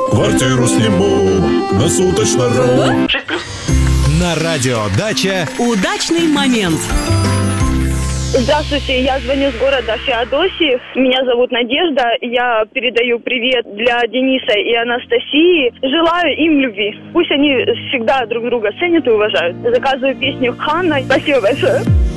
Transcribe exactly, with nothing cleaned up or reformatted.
Квартиру сниму на суточно. На радио «Дача» удачный момент. Здравствуйте, я звоню с города Феодосии. Меня зовут Надежда. Я передаю привет для Дениса и Анастасии. Желаю им любви. Пусть они всегда друг друга ценят и уважают. Заказываю песню Ханна. Спасибо большое.